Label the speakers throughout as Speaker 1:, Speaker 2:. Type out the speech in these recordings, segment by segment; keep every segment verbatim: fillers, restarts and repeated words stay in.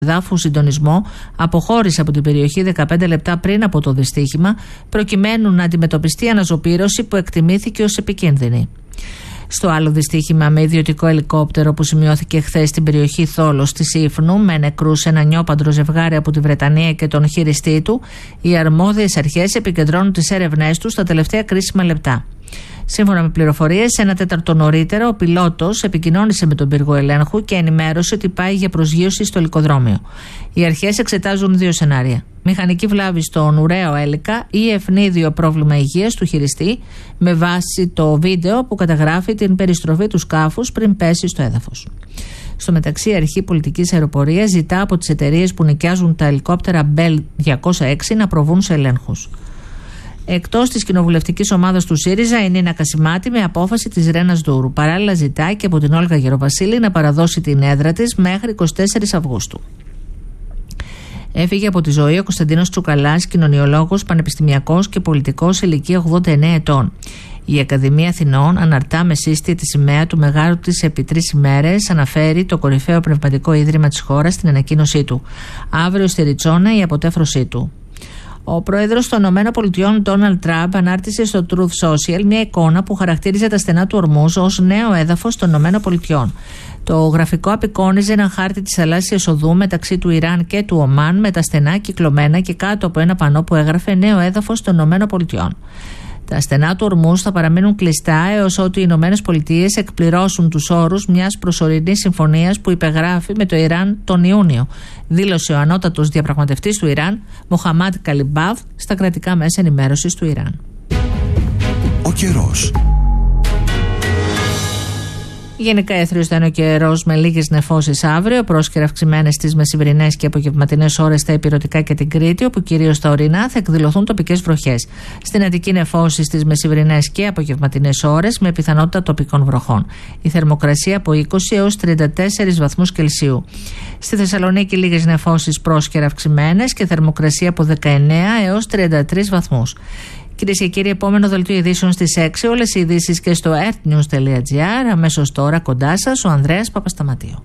Speaker 1: εδάφου συντονισμό αποχώρησε από την περιοχή δεκαπέντε λεπτά πριν από το δυστύχημα, προκειμένου να αντιμετωπιστεί αναζωπήρωση που εκτιμήθηκε ως επικίνδυνη. Στο άλλο δυστύχημα με ιδιωτικό ελικόπτερο που σημειώθηκε χθες στην περιοχή Θόλος της Ήφνου, με νεκρούς ένα νιόπαντρο ζευγάρι από τη Βρετανία και τον χειριστή του, οι αρμόδιες αρχές επικεντρώνουν τις έρευνές τους στα τελευταία κρίσιμα λεπτά. Σύμφωνα με πληροφορίες, ένα τέταρτο νωρίτερα, ο πιλότος επικοινώνησε με τον πύργο ελέγχου και ενημέρωσε ότι πάει για προσγείωση στο ελικοδρόμιο. Οι αρχές εξετάζουν δύο σενάρια: μηχανική βλάβη στον ουραίο έλικα ή ευνίδιο πρόβλημα υγείας του χειριστή, με βάση το βίντεο που καταγράφει την περιστροφή του σκάφους πριν πέσει στο έδαφος. Στο μεταξύ, η Αρχή Πολιτικής Αεροπορίας ζητά από τις εταιρείες που νοικιάζουν τα ελικόπτερα Bell διακόσια έξι να προβούν σε ελέγχους. Εκτός της κοινοβουλευτικής ομάδας του ΣΥΡΙΖΑ, η Νίνα Κασιμάτη με απόφαση της Ρένας Δούρου. Παράλληλα, ζητάει και από την Όλγα Γεροβασίλη να παραδώσει την έδρα της μέχρι εικοστή τέταρτη Αυγούστου. Έφυγε από τη ζωή ο Κωνσταντίνος Τσουκαλάς, κοινωνιολόγος, πανεπιστημιακός και πολιτικός σε ηλικία ογδόντα εννέα ετών. Η Ακαδημία Αθηνών αναρτά με σύστη τη σημαία του μεγάλου της επί τρεις ημέρες, αναφέρει το κορυφαίο πνευματικό ίδρυμα της χώρας στην ανακοίνωσή του. Αύριο στη Ριτσόνα η αποτέφρωσή του. Ο πρόεδρος των ΗΠΑ, Ντόναλντ Τραμπ, ανάρτησε στο Truth Social μια εικόνα που χαρακτήριζε τα στενά του Ορμούζ ως νέο έδαφος των ΗΠΑ. Το γραφικό απεικόνιζε ένα χάρτη της θαλάσσιας οδού μεταξύ του Ιράν και του Ομάν, με τα στενά κυκλωμένα και κάτω από ένα πανό που έγραφε νέο έδαφος των ΗΠΑ. Τα στενά του Ορμούζ θα παραμείνουν κλειστά έως ότου οι Ηνωμένες Πολιτείες εκπληρώσουν τους όρους μιας προσωρινής συμφωνίας που υπεγράφει με το Ιράν τον Ιούνιο, δήλωσε ο ανώτατος διαπραγματευτής του Ιράν, Μοχαμάντ Καλιμπάφ, στα κρατικά μέσα ενημέρωσης του Ιράν.
Speaker 2: Ο καιρός.
Speaker 1: Γενικά έθριος θα είναι ο καιρός με λίγες νεφώσεις αύριο, πρόσκαιρα αυξημένες στις μεσημβρινές και απογευματινές ώρες στα ηπειρωτικά και την Κρήτη, όπου κυρίως στα ορεινά θα εκδηλωθούν τοπικές βροχές. Στην Αττική νεφώσεις στις μεσημβρινές και απογευματινές ώρες με πιθανότητα τοπικών βροχών. Η θερμοκρασία από είκοσι έως τριάντα τέσσερις βαθμούς Κελσίου. Στη Θεσσαλονίκη λίγες νεφώσεις πρόσκαιρα αυξημένες και θερμοκρασία από δεκαεννέα έως τριάντα τρεις βαθμούς. Κυρίες και κύριοι, επόμενο δελτίο ειδήσεων στις έξι. Όλες οι ειδήσεις και στο earthnews τελεία gr. Αμέσως τώρα κοντά σας ο Ανδρέας Παπασταματίου.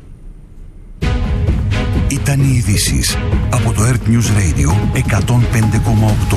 Speaker 2: Ήταν οι ειδήσεις από το Earth News Radio εκατόν πέντε κόμμα οκτώ.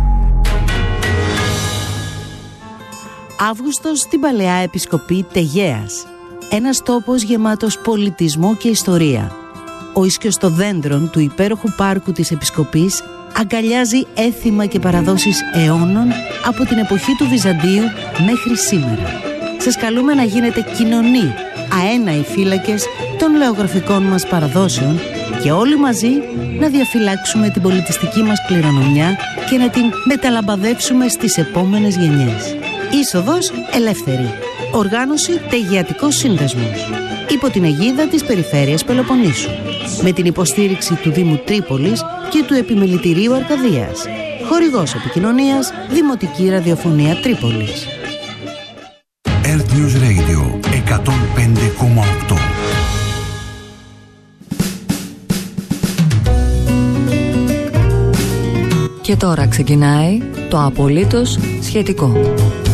Speaker 3: Αύγουστος στην Παλαιά Επισκοπή Τεγέας. Ένας τόπος γεμάτος πολιτισμό και ιστορία. Ο ίσκιος των δέντρων του υπέροχου πάρκου της Επισκοπής αγκαλιάζει έθιμα και παραδόσεις αιώνων από την εποχή του Βυζαντίου μέχρι σήμερα. Σας καλούμε να γίνετε κοινωνοί, αέναοι φύλακες των λεωγραφικών μας παραδόσεων και όλοι μαζί να διαφυλάξουμε την πολιτιστική μας κληρονομιά και να την μεταλαμπαδεύσουμε στις επόμενες γενιές. Είσοδος ελεύθερη. Οργάνωση Τεγεατικός Σύνδεσμος. Υπό την αιγίδα της Περιφέρειας Πελοποννήσου. Με την υποστήριξη του Δήμου Τρίπολης και του Επιμελητηρίου Αρκαδίας. Χορηγός επικοινωνίας Δημοτική Ραδιοφωνία Τρίπολης.
Speaker 2: Earth News Radio εκατόν πέντε κόμμα οκτώ.
Speaker 4: Και τώρα ξεκινάει το απολύτως σχετικό.